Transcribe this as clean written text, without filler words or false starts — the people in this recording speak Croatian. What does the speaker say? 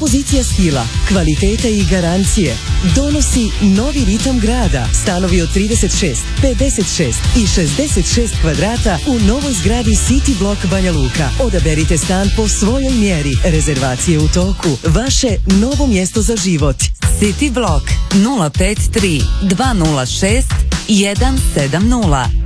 Propozicija stila, kvaliteta i garancije donosi novi ritam grada. Stanovi od 36, 56 i 66 kvadrata u novoj zgradi City Block Banja Luka. Odaberite stan po svojoj mjeri. Rezervacije u toku. Vaše novo mjesto za život. City Block 053 206 170.